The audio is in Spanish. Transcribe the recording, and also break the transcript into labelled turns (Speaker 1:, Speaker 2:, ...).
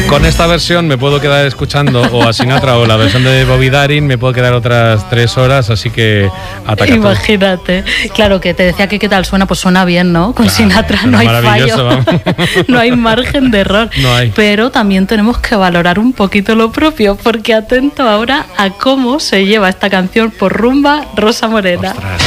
Speaker 1: Con esta versión me puedo quedar escuchando o a Sinatra o la versión de Bobby Darin, me puedo quedar otras 3 horas, así que ataca.
Speaker 2: Imagínate. Claro, que te decía que qué tal suena, pues suena bien, ¿no? Con claro, Sinatra no hay fallo. No hay margen de error.
Speaker 1: No hay.
Speaker 2: Pero también tenemos que valorar un poquito lo propio, porque atento ahora a cómo se lleva esta canción por rumba Rosa Morena.
Speaker 1: Ostras.